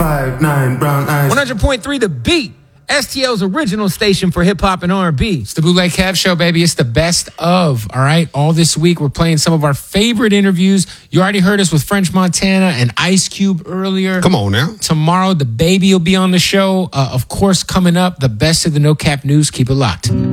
5'9", brown eyes. 100.3 The Beat. STL's original station for hip-hop and R&B. It's the Bootleg Kev Show, baby. It's the best of, all right? All this week, we're playing some of our favorite interviews. You already heard us with French Montana and Ice Cube earlier. Come on now. Tomorrow, the baby will be on the show. Of course, coming up, the best of the No Cap News. Keep it locked.